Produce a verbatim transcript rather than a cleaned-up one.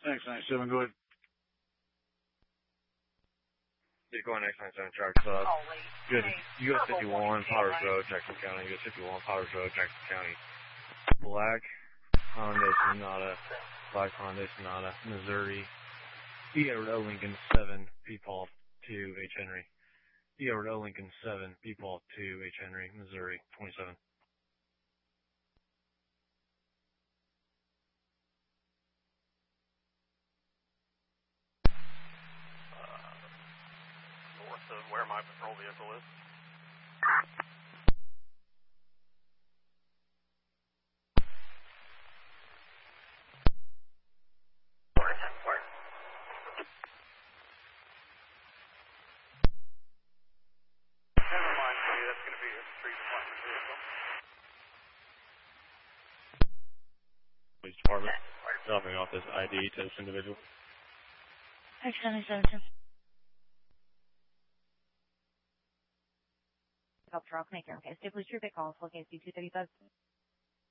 X ninety-seven, go ahead. Yeah, go on X ninety-seven, track sub. U S fifty-one, Powers Road, Jackson County. U S fifty-one, Powers Road, Jackson County. Black Honda Sonata, Black Honda Sonata, Missouri. E Edward O Lincoln seven, P Paul two, H Henry. E Edward O Lincoln seven, P Paul two, H Henry, Missouri, twenty-seven. North of where my patrol vehicle is. Never mind, see, that's going to be a street department vehicle. Police department, dropping off this I D to this individual. X ninety-seven. Help truck maker. Okay, stay police traffic calls. Location two thirty-five.